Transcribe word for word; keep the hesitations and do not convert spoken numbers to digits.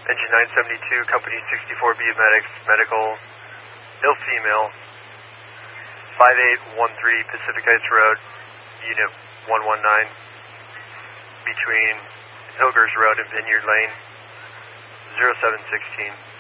Engine nine seventy-two, Company sixty-four B Medics, medical, ill female, five eight one three Pacific Heights Road, Unit one one nine, between Hilgers Road and Vineyard Lane, zero seven sixteen.